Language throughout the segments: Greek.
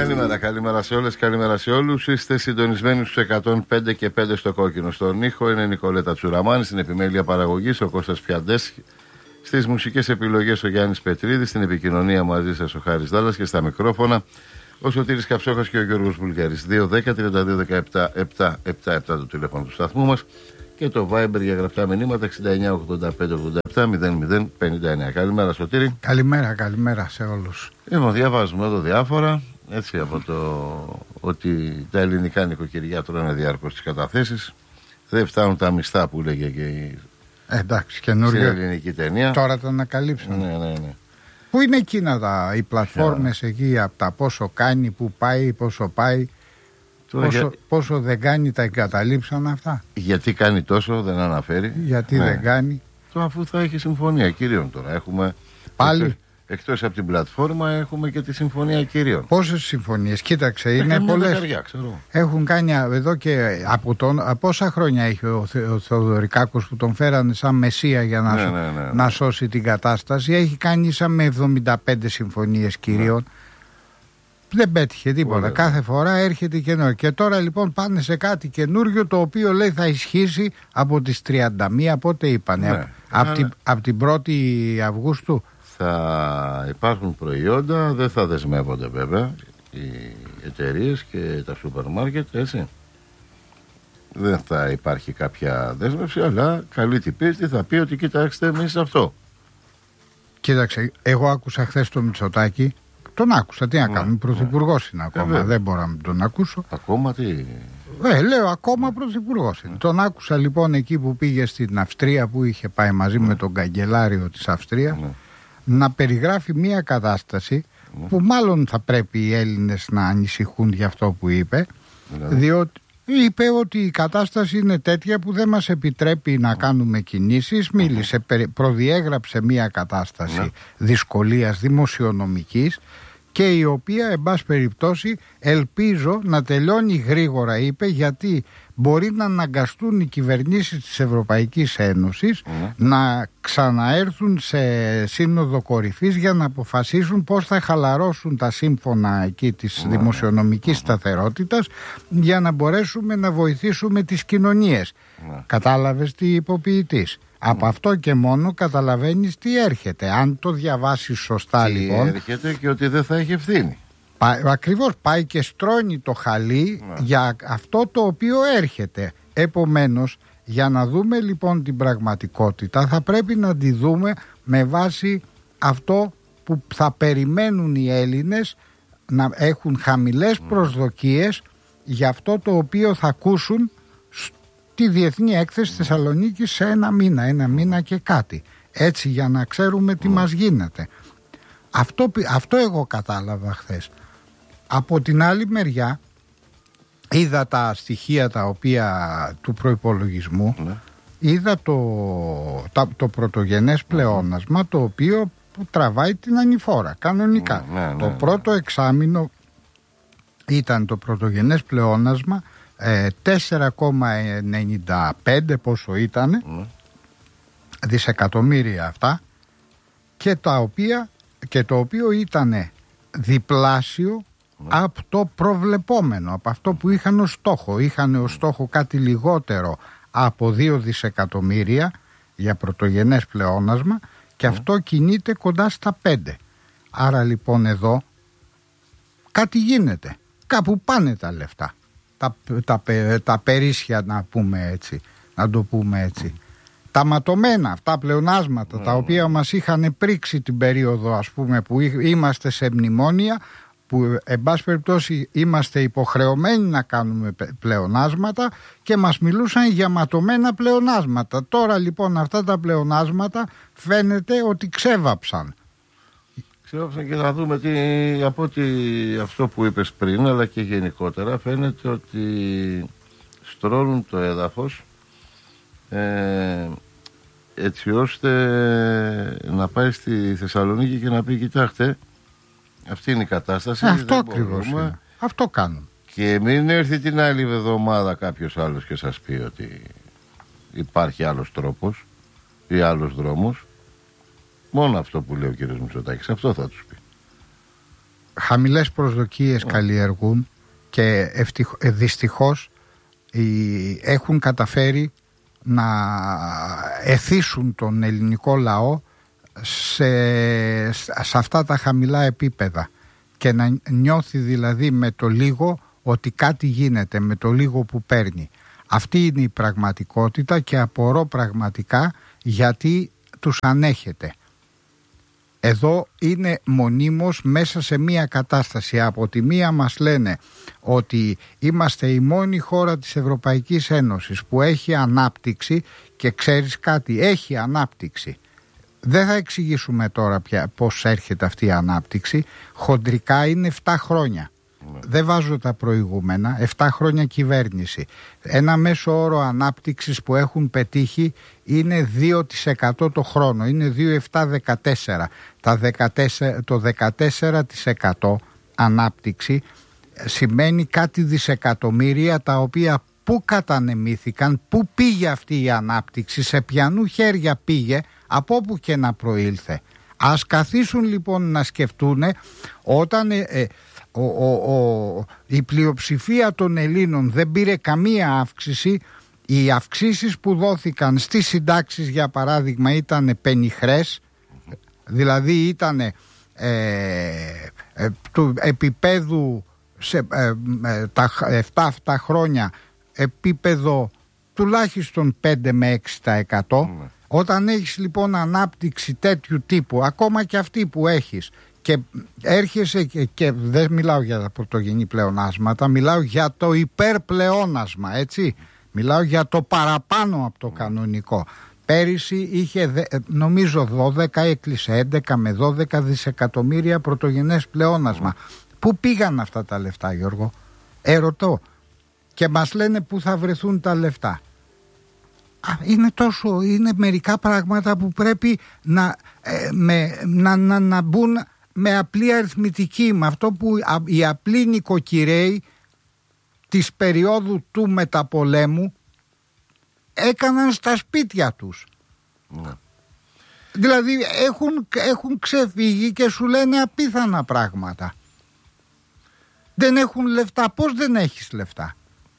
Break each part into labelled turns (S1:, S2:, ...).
S1: Καλημέρα σε όλες, καλημέρα σε όλους. Είστε συντονισμένοι στους 105 και 5 στο κόκκινο. Στον ήχο είναι η Νικολέτα Τσουραμάνη, στην επιμέλεια παραγωγής ο Κώστας Πιαντές, στις μουσικές επιλογές ο Γιάννης Πετρίδης, στην επικοινωνία μαζί σας ο Χάρης Δάλλας και στα μικρόφωνα ο Σωτήρης Καψόχας και ο Γιώργος Βουλγαρής. 2-10-32-17-7-7 το τηλέφωνο του σταθμού μας και το Viber για γραπτά μηνύματα 69-85-87-00-59. Καλημέρα Σωτήρη.
S2: Καλημέρα σε όλους.
S1: Διαβάζουμε εδώ διάφορα. Έτσι από το ότι τα ελληνικά νοικοκυριά τρώνε διάρκως τις καταθέσεις. Δεν φτάνουν τα μισθά που λέγε και η
S2: καινούργια
S1: ελληνική ταινία.
S2: Τώρα το ανακαλύψαν.
S1: Ναι.
S2: Πού είναι εκείνα οι πλατφόρμες εκεί από τα πόσο κάνει, πού πάει, πόσο πάει, πόσο δεν κάνει, τα εγκαταλείψαν αυτά.
S1: Γιατί κάνει τόσο, δεν αναφέρει.
S2: Γιατί δεν κάνει.
S1: Αφού θα έχει συμφωνία κυρίων τώρα. Έχουμε
S2: πάλι.
S1: Εκτός από την πλατφόρμα έχουμε και τη συμφωνία κυρίων.
S2: Πόσες συμφωνίες, κοίταξε, είναι πολλές. Έχουν κάνει εδώ και από πόσα χρόνια έχει ο Θεοδωρικάκος που τον φέρανε σαν μεσία για να σώσει την κατάσταση. Έχει κάνει σαν με 75 συμφωνίες κυρίων. Δεν πέτυχε τίποτα. Κάθε φορά έρχεται καινούριο. Και τώρα λοιπόν πάνε σε κάτι καινούριο το οποίο λέει θα ισχύσει από τις 31, πότε είπανε, από την 1η Αυγούστου.
S1: Θα υπάρχουν προϊόντα, δεν θα δεσμεύονται βέβαια οι εταιρείες και τα σούπερ μάρκετ, έτσι. Δεν θα υπάρχει κάποια δέσμευση, αλλά καλή την πίστη θα πει ότι κοιτάξτε εμείς αυτό.
S2: Κοίταξε, εγώ άκουσα χθες το Μητσοτάκη, τον άκουσα, τι να κάνουμε, πρωθυπουργός είναι ακόμα, δεν μπορώ να τον ακούσω.
S1: Ακόμα τι...
S2: λέω ακόμα πρωθυπουργός είναι. Τον άκουσα λοιπόν εκεί που πήγε στην Αυστρία, που είχε πάει μαζί με τον καγκελάριο της Αυστρίας, να περιγράφει μια κατάσταση που μάλλον θα πρέπει οι Έλληνες να ανησυχούν για αυτό που είπε, διότι είπε ότι η κατάσταση είναι τέτοια που δεν μας επιτρέπει να κάνουμε κινήσεις. Μίλησε, προδιέγραψε μια κατάσταση δυσκολίας δημοσιονομικής και η οποία εν πάση περιπτώσει ελπίζω να τελειώνει γρήγορα, είπε, γιατί μπορεί να αναγκαστούν οι κυβερνήσεις της Ευρωπαϊκής Ένωσης να ξαναέρθουν σε σύνοδο κορυφής για να αποφασίσουν πώς θα χαλαρώσουν τα σύμφωνα εκεί της δημοσιονομικής σταθερότητας για να μπορέσουμε να βοηθήσουμε τις κοινωνίες. Κατάλαβες τι είπε ο ποιητής? Από αυτό και μόνο καταλαβαίνεις τι έρχεται. Αν το διαβάσεις σωστά λοιπόν.
S1: Έρχεται και ότι δεν θα έχει ευθύνη.
S2: Ακριβώς, πάει και στρώνει το χαλί για αυτό το οποίο έρχεται. Επομένως, για να δούμε λοιπόν την πραγματικότητα θα πρέπει να τη δούμε με βάση αυτό που θα περιμένουν οι Έλληνες, να έχουν χαμηλές προσδοκίες για αυτό το οποίο θα ακούσουν στη Διεθνή Έκθεση Θεσσαλονίκης σε ένα μήνα και κάτι. Έτσι, για να ξέρουμε τι μας γίνεται. Αυτό εγώ κατάλαβα χθες. Από την άλλη μεριά είδα τα στοιχεία τα οποία του προϋπολογισμού, είδα το πρωτογενές πλεόνασμα το οποίο που τραβάει την ανηφόρα κανονικά. Το πρώτο εξάμηνο ήταν το πρωτογενές πλεόνασμα 4,95 πόσο ήταν δισεκατομμύρια αυτά, και το οποίο ήταν διπλάσιο από το προβλεπόμενο, από αυτό που είχαν ως στόχο. Είχαν ως στόχο κάτι λιγότερο από 2 δισεκατομμύρια για πρωτογενές πλεόνασμα και αυτό κινείται κοντά στα 5. Άρα λοιπόν εδώ κάτι γίνεται. Κάπου πάνε τα λεφτά. Τα περίσσια, να πούμε έτσι, να το πούμε έτσι. Τα ματωμένα αυτά πλεονάσματα τα οποία μας είχαν πρίξει την περίοδο, ας πούμε, που είμαστε σε μνημόνια, που εν πάση περιπτώσει είμαστε υποχρεωμένοι να κάνουμε πλεονάσματα και μας μιλούσαν για ματωμένα πλεονάσματα. Τώρα λοιπόν αυτά τα πλεονάσματα φαίνεται ότι ξέβαψαν.
S1: Και να δούμε από αυτό που είπες πριν, αλλά και γενικότερα φαίνεται ότι στρώνουν το έδαφος έτσι ώστε να πάει στη Θεσσαλονίκη και να πει κοιτάξτε, αυτή είναι η κατάσταση.
S2: Αυτό ακριβώς είναι. Αυτό κάνουν.
S1: Και μην έρθει την άλλη εβδομάδα κάποιος άλλος και σας πει ότι υπάρχει άλλος τρόπος ή άλλος δρόμος. Μόνο αυτό που λέει ο κύριος Μητσοτάκης, αυτό θα τους πει.
S2: χαμηλές προσδοκίες καλλιεργούν και δυστυχώς έχουν καταφέρει να εθίσουν τον ελληνικό λαό σε αυτά τα χαμηλά επίπεδα και να νιώθει δηλαδή με το λίγο ότι κάτι γίνεται, με το λίγο που παίρνει. Αυτή είναι η πραγματικότητα και απορώ πραγματικά γιατί τους ανέχεται. Εδώ είναι μονίμως μέσα σε μία κατάσταση. Από τη μία μας λένε ότι είμαστε η μόνη χώρα της Ευρωπαϊκής Ένωσης που έχει ανάπτυξη και ξέρεις κάτι, έχει ανάπτυξη. Δεν θα εξηγήσουμε τώρα πια πώς έρχεται αυτή η ανάπτυξη. Χοντρικά είναι 7 χρόνια. Δεν βάζω τα προηγούμενα, 7 χρόνια κυβέρνηση. Ένα μέσο όρο ανάπτυξης που έχουν πετύχει είναι 2% το χρόνο, είναι 2,7-14. Το 14% ανάπτυξη σημαίνει κάτι δισεκατομμύρια τα οποία πού κατανεμήθηκαν, πού πήγε αυτή η ανάπτυξη, σε ποιανού χέρια πήγε, από όπου και να προήλθε. Ας καθίσουν λοιπόν να σκεφτούν όταν η πλειοψηφία των Ελλήνων δεν πήρε καμία αύξηση. Οι αυξήσεις που δόθηκαν στις συντάξεις για παράδειγμα ήταν πενιχρές, δηλαδή ήταν του επίπεδου τα 7 χρόνια επίπεδο τουλάχιστον 5 με 6%. Όταν έχεις λοιπόν ανάπτυξη τέτοιου τύπου, ακόμα και αυτή που έχεις, και έρχεσαι και δεν μιλάω για τα πρωτογενή πλεονάσματα, μιλάω για το υπερπλεόνασμα, έτσι, μιλάω για το παραπάνω από το κανονικό. Πέρυσι είχε νομίζω 12, έκλεισε 11 με 12 δισεκατομμύρια πρωτογενές πλεόνασμα. Πού πήγαν αυτά τα λεφτά, Γιώργο? Ερωτώ. Και μας λένε πού θα βρεθούν τα λεφτά. Είναι μερικά πράγματα που πρέπει να μπουν με απλή αριθμητική, με αυτό που οι απλοί νοικοκυρέοι της περίοδου του μεταπολέμου έκαναν στα σπίτια τους. Δηλαδή έχουν ξεφύγει και σου λένε απίθανα πράγματα. Δεν έχουν λεφτά. Πώς δεν έχεις λεφτά?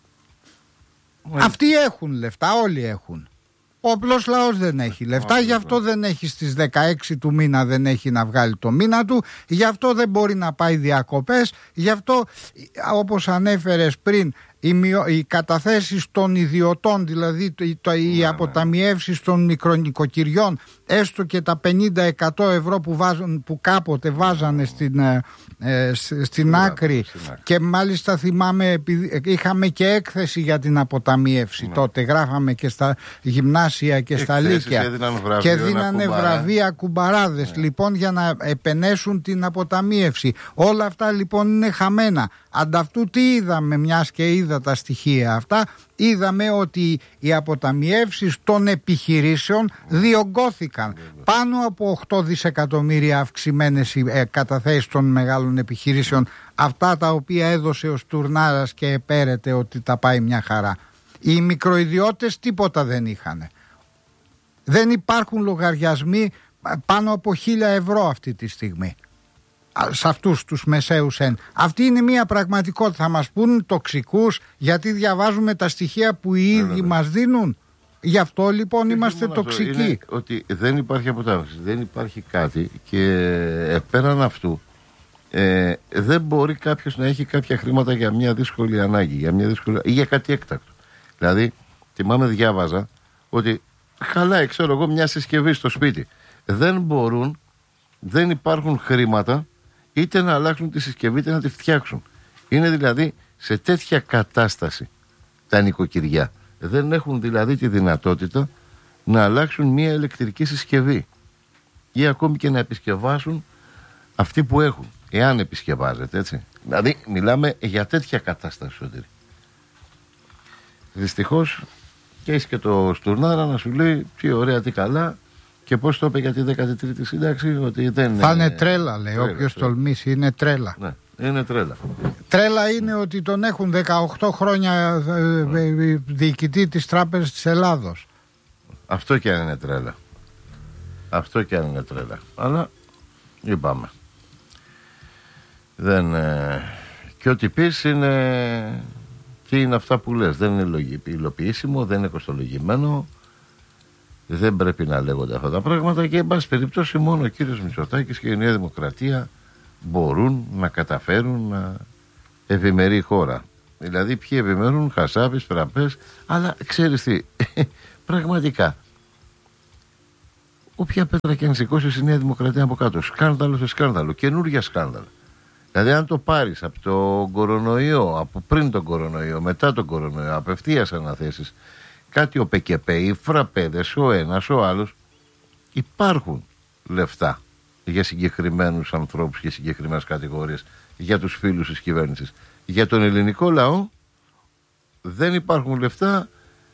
S2: Αυτοί έχουν λεφτά, όλοι έχουν. Ο απλός λαός δεν έχει λεφτά, γι' αυτό δεν έχει στις 16 του μήνα, δεν έχει να βγάλει το μήνα του, γι' αυτό δεν μπορεί να πάει διακοπές, γι' αυτό όπως ανέφερες πριν οι καταθέσεις των ιδιωτών, δηλαδή οι αποταμιεύσεις των μικρονοικοκυριών, έστω και τα 50-100 ευρώ που κάποτε βάζανε στην άκρη, και μάλιστα θυμάμαι είχαμε και έκθεση για την αποταμίευση τότε, γράφαμε και στα γυμνάσια και στα λύκεια και δίνανε βραβεία κουμπαράδες λοιπόν για να επενέσουν την αποταμίευση. Όλα αυτά λοιπόν είναι χαμένα. Ανταυτού τι είδαμε, μιας και είδα τα στοιχεία αυτά, είδαμε ότι οι αποταμιεύσεις των επιχειρήσεων διωγγώθηκαν. Πάνω από 8 δισεκατομμύρια αυξημένες καταθέσεις των μεγάλων επιχειρήσεων, αυτά τα οποία έδωσε ο Στουρνάρας και επέρεται ότι τα πάει μια χαρά. Οι μικροϊδιώτες τίποτα δεν είχαν. Δεν υπάρχουν λογαριασμοί πάνω από 1.000 ευρώ αυτή τη στιγμή σε αυτούς τους μεσαίους εν. Αυτή είναι μια πραγματικότητα. Θα μας πούν τοξικούς γιατί διαβάζουμε τα στοιχεία που οι ίδιοι μας δίνουν. Γι' αυτό λοιπόν είμαστε τοξικοί.
S1: Είναι ότι δεν υπάρχει αποτάμιση, δεν υπάρχει κάτι, και πέραν αυτού δεν μπορεί κάποιος να έχει κάποια χρήματα για μια δύσκολη ανάγκη, ή για κάτι έκτακτο. Δηλαδή, θυμάμαι διάβαζα ότι χαλάει, ξέρω εγώ, μια συσκευή στο σπίτι. Δεν υπάρχουν χρήματα είτε να αλλάξουν τη συσκευή είτε να τη φτιάξουν. Είναι δηλαδή σε τέτοια κατάσταση τα νοικοκυριά. Δεν έχουν δηλαδή τη δυνατότητα να αλλάξουν μια ηλεκτρική συσκευή ή ακόμη και να επισκευάσουν αυτή που έχουν, εάν επισκευάζεται, έτσι. Δηλαδή μιλάμε για τέτοια κατάσταση, Σωτήρη. Δυστυχώς και έχει και το Στουρνάρα να σου λέει τι ωραία, τι καλά, και πώς το είπε για τη 13η σύνταξη, ότι δεν
S2: θα είναι τρέλα, λέει. Όποιος τολμήσει, είναι τρέλα.
S1: Ναι, είναι τρέλα.
S2: Τρέλα είναι ότι τον έχουν 18 χρόνια διοικητή της Τράπεζας της Ελλάδος.
S1: Αυτό και αν είναι τρέλα. Αλλά είπαμε. Και ό,τι πεις είναι... Τι είναι αυτά που λες? Δεν είναι υλοποιήσιμο, δεν είναι κοστολογημένο. Δεν πρέπει να λέγονται αυτά τα πράγματα. Και εν πάση περιπτώσει μόνο ο κύριος Μητσοτάκης και η Νέα Δημοκρατία μπορούν να καταφέρουν να ευημερεί η χώρα. Δηλαδή ποιοι ευημερούν? Χασάπης, Φραπές. Αλλά ξέρεις τι, πραγματικά όποια πέτρα και αν σηκώσει η Νέα Δημοκρατία από κάτω, σκάνδαλο σε σκάνδαλο, καινούργια σκάνδαλα. Δηλαδή αν το πάρεις από τον κορονοϊό, από πριν τον κορονοϊό, μετά τον κορονοϊό, απευθείας αναθέσεις, κάτι ο ΠΚΠ, οι Φραπέδες, ο ένας, ο άλλος, υπάρχουν λεφτά για συγκεκριμένους ανθρώπους και συγκεκριμένες κατηγορίες, για τους φίλους της κυβέρνησης. Για τον ελληνικό λαό δεν υπάρχουν λεφτά,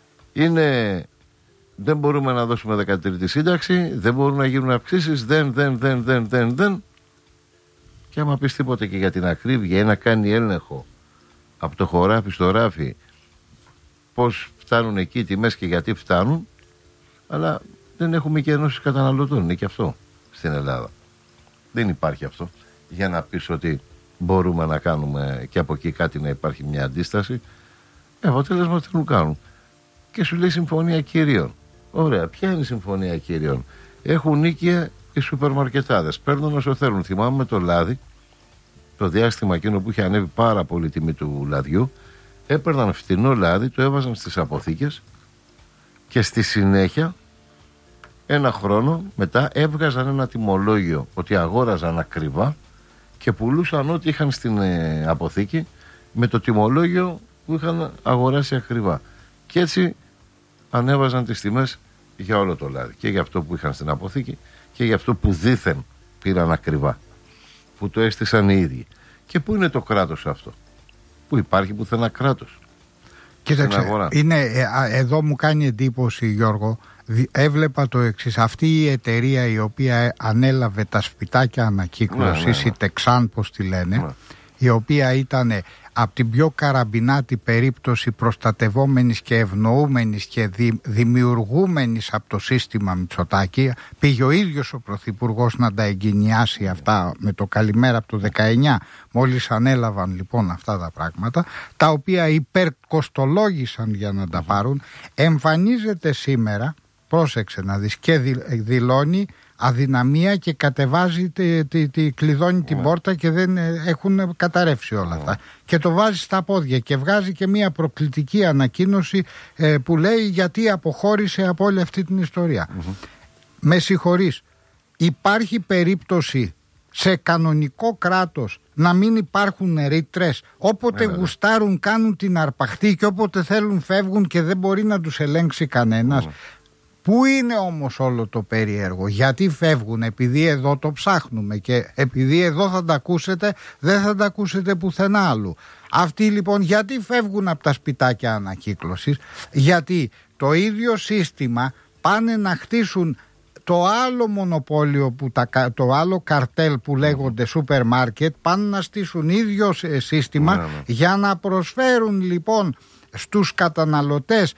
S1: δεν μπορούμε να δώσουμε 13η σύνταξη, δεν μπορούν να γίνουν αυξήσεις, δεν. Και άμα πεις τίποτα και για την ακρίβεια ή να κάνει έλεγχο από το χωράφι στο ράφι πώς φτάνουν εκεί οι τιμές και γιατί φτάνουν, αλλά δεν έχουμε και ενώσεις καταναλωτών, είναι και αυτό στην Ελλάδα. Δεν υπάρχει αυτό για να πεις ότι μπορούμε να κάνουμε και από εκεί κάτι να υπάρχει μια αντίσταση. Αποτέλεσμα τι κάνουν? Και σου λέει συμφωνία κυρίων. Ωραία, ποια είναι η συμφωνία κυρίων? Έχουν νίκια οι σούπερ μαρκετάδες, παίρνουν όσο θέλουν. Θυμάμαι το λάδι, το διάστημα εκείνο που είχε ανέβει πάρα πολύ τιμή του λαδιού, έπαιρναν φτηνό λάδι, το έβαζαν στις αποθήκες και στη συνέχεια ένα χρόνο μετά έβγαζαν ένα τιμολόγιο ότι αγόραζαν ακριβά και πουλούσαν ό,τι είχαν στην αποθήκη με το τιμολόγιο που είχαν αγοράσει ακριβά. Και έτσι ανέβαζαν τις τιμές για όλο το λάδι, και για αυτό που είχαν στην αποθήκη και για αυτό που δήθεν πήραν ακριβά, που το έστησαν οι ίδιοι. Και πού είναι το κράτος αυτό? Που υπάρχει πουθενά κράτος?
S2: Κοίταξε, εδώ μου κάνει εντύπωση, Γιώργο, έβλεπα το εξής. Αυτή η εταιρεία η οποία ανέλαβε τα σπιτάκια ανακύκλωσης, η Τεξάν πως τη λένε, η οποία ήταν από την πιο καραμπινάτη περίπτωση προστατευόμενης και ευνοούμενης και δημιουργούμενης από το σύστημα Μητσοτάκη. Πήγε ο ίδιος ο Πρωθυπουργός να τα εγκαινιάσει αυτά με το καλημέρα από το 19, μόλις ανέλαβαν λοιπόν αυτά τα πράγματα, τα οποία υπερκοστολόγησαν για να τα πάρουν. Εμφανίζεται σήμερα, πρόσεξε να δεις, και δηλώνει αδυναμία και κατεβάζει, κλειδώνει την πόρτα και δεν έχουν καταρρεύσει όλα αυτά. Και το βάζει στα πόδια και βγάζει και μια προκλητική ανακοίνωση που λέει γιατί αποχώρησε από όλη αυτή την ιστορία. Με συγχωρείς, υπάρχει περίπτωση σε κανονικό κράτος να μην υπάρχουν ρήτρες? Όποτε γουστάρουν κάνουν την αρπαχτή και όποτε θέλουν φεύγουν και δεν μπορεί να τους ελέγξει κανένας. Πού είναι όμως όλο το περίεργο? Γιατί φεύγουν? Επειδή εδώ το ψάχνουμε και επειδή εδώ θα τα ακούσετε, δεν θα τα ακούσετε πουθενά άλλου. Αυτοί λοιπόν γιατί φεύγουν από τα σπιτάκια ανακύκλωσης? Γιατί το ίδιο σύστημα πάνε να χτίσουν το άλλο μονοπόλιο, το άλλο καρτέλ που λέγονται σούπερ μάρκετ, πάνε να στήσουν ίδιο σύστημα για να προσφέρουν λοιπόν στους καταναλωτές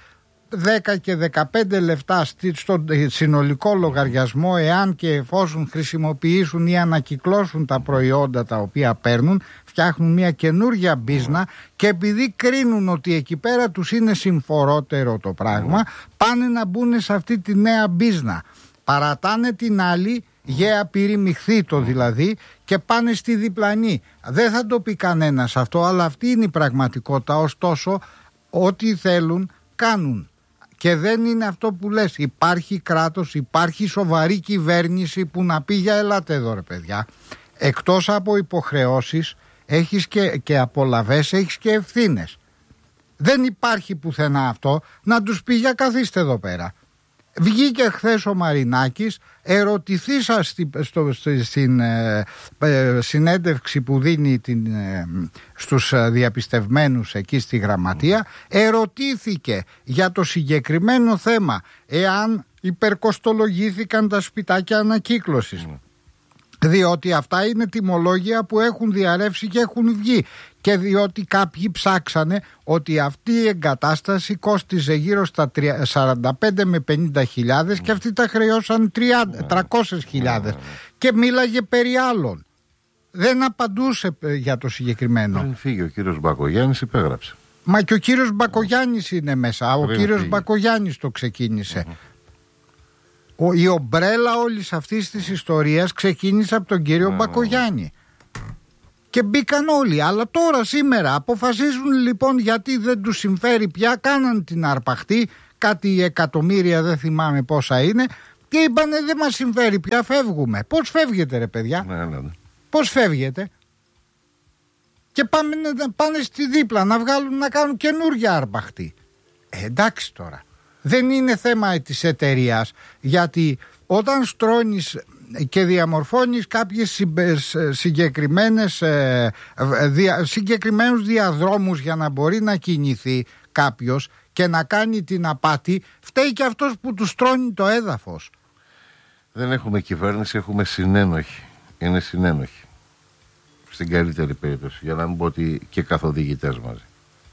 S2: 10 και 15 λεπτά στον συνολικό λογαριασμό, εάν και εφόσον χρησιμοποιήσουν ή ανακυκλώσουν τα προϊόντα τα οποία παίρνουν, φτιάχνουν μια καινούργια μπίζνα και επειδή κρίνουν ότι εκεί πέρα τους είναι συμφορότερο το πράγμα, πάνε να μπουν σε αυτή τη νέα μπίζνα. Παρατάνε την άλλη, γέα πυρημιχθήτο δηλαδή, και πάνε στη διπλανή. Δεν θα το πει κανένας αυτό, αλλά αυτή είναι η πραγματικότητα. Ωστόσο, ό,τι θέλουν κάνουν. Και δεν είναι αυτό που λες. Υπάρχει κράτος, υπάρχει σοβαρή κυβέρνηση που να πει για ελάτε εδώ ρε παιδιά. Εκτός από υποχρεώσεις έχεις και απολαβές, έχεις και ευθύνες. Δεν υπάρχει πουθενά αυτό να τους πει για καθίστε εδώ πέρα. Βγήκε χθες ο Μαρινάκης, ερωτηθήσα στην συνέντευξη που δίνει στους διαπιστευμένους εκεί στη γραμματεία, ερωτήθηκε για το συγκεκριμένο θέμα, εάν υπερκοστολογήθηκαν τα σπιτάκια ανακύκλωσης. Διότι αυτά είναι τιμολόγια που έχουν διαρρεύσει και έχουν βγει. Και διότι κάποιοι ψάξανε ότι αυτή η εγκατάσταση κόστιζε γύρω στα 45 με 50 χιλιάδες και αυτοί τα χρεώσαν 300 χιλιάδες. Και μίλαγε περί άλλων. δεν απαντούσε για το συγκεκριμένο.
S1: Πριν φύγει ο κύριος Μπακογιάννης υπέγραψε.
S2: Μα και ο κύριος Μπακογιάννης είναι μέσα. Ο κύριος Μπακογιάννης το ξεκίνησε. Η ομπρέλα όλης αυτής της ιστορίας ξεκίνησε από τον κύριο Μπακογιάννη. Και μπήκαν όλοι. Αλλά τώρα σήμερα αποφασίζουν λοιπόν, γιατί δεν τους συμφέρει πια, κάναν την αρπαχτή, κάτι εκατομμύρια, δεν θυμάμαι πόσα είναι, και είπανε δεν μας συμφέρει πια, φεύγουμε. Πώς φεύγετε ρε παιδιά?
S1: Ναι.
S2: Πώς φεύγετε? Και πάνε στη δίπλα να κάνουν καινούργια αρπαχτή. Εντάξει τώρα. Δεν είναι θέμα της εταιρείας, γιατί όταν στρώνεις και διαμορφώνεις κάποιες συγκεκριμένους διαδρόμους για να μπορεί να κινηθεί κάποιος και να κάνει την απάτη, φταίει και αυτός που του στρώνει το έδαφος.
S1: Δεν έχουμε κυβέρνηση, έχουμε συνένοχοι. Είναι συνένοχοι. Στην καλύτερη περίπτωση, για να μην πω ότι και καθοδηγητές μαζί.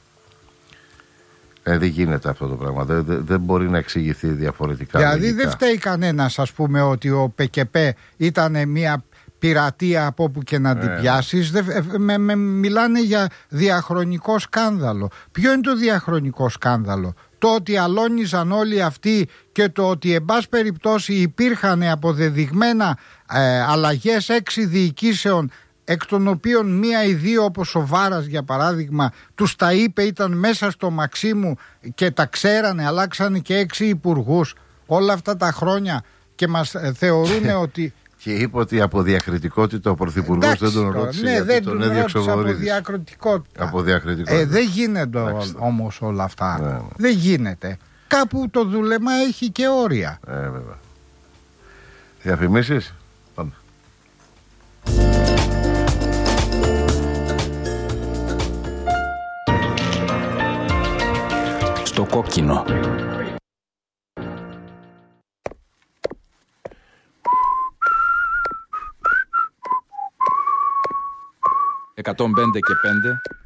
S1: Δεν γίνεται αυτό το πράγμα. Δεν μπορεί να εξηγηθεί διαφορετικά.
S2: Δηλαδή δεν φταίει κανένας, ας πούμε, ότι ο ΠΚΠ ήταν μια πειρατεία από όπου και να την πιάσεις. Μιλάνε για διαχρονικό σκάνδαλο. Ποιο είναι το διαχρονικό σκάνδαλο? Το ότι αλώνιζαν όλοι αυτοί και το ότι εν πάση περιπτώσει υπήρχαν αποδεδειγμένα αλλαγές 6 διοικήσεων, εκ των οποίων μία ή δύο, όπως ο Βάρας για παράδειγμα, τους τα είπε, ήταν μέσα στο Μαξίμου και τα ξέρανε, αλλάξανε και 6 υπουργούς όλα αυτά τα χρόνια και μας θεωρούν ότι...
S1: Και είπε ότι από διακριτικότητα ο Πρωθυπουργός δεν τον ρώτησε, ναι, γιατί τον έδιωξε ο Βορύδης. Από διακριτικότητα.
S2: Δεν γίνεται όμως όλα αυτά. Ναι. Δεν γίνεται. Κάπου το δούλεμα έχει και όρια.
S1: Βέβαια. Διαφημίσεις. Πάμε.
S3: Στο κόκκινο. «105 και 5